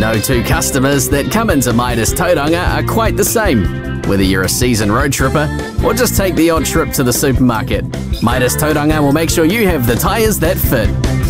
No two customers that come into Midas Tauranga are quite the same. Whether you're a seasoned road tripper or just take the odd trip to the supermarket, Midas Tauranga will make sure you have the tyres that fit.